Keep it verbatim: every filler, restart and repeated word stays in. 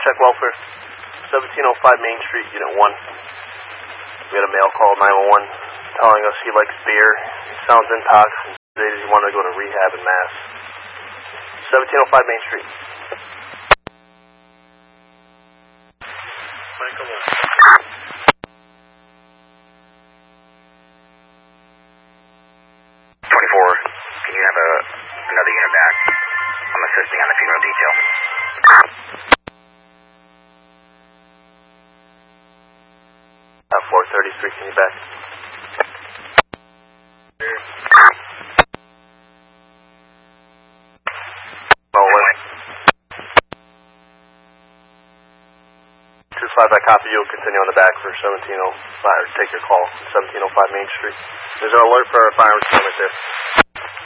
check welfare. seventeen oh five Main Street, Unit one. We had a male call nine one one telling us he likes beer, he sounds intoxicated, he wanted to go to rehab in Mass. seventeen oh five Main Street. Michael. twenty-four, can you have a, another unit back? I'm assisting on the funeral detail. At four thirty-three, can you back? Oh, wait. two five, I copy you. Continue on the back for seventeen oh five, or take your call, seventeen oh five Main Street. There's an alert for a fire extinguisher there.